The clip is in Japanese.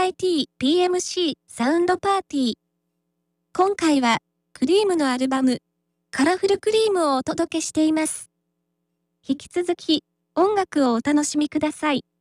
PMC サウンドパーティー。今回は、クリームのアルバム、カラフルクリームをお届けしています。引き続き、音楽をお楽しみください。